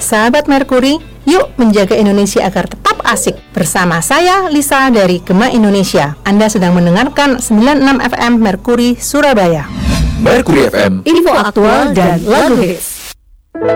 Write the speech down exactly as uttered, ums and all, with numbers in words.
Sahabat Merkuri, yuk menjaga Indonesia agar tetap asik. Bersama saya, Lisa dari Gema Indonesia. Anda sedang mendengarkan sembilan puluh enam F M Merkuri Surabaya. Merkuri F M, info aktual dan lagu hits.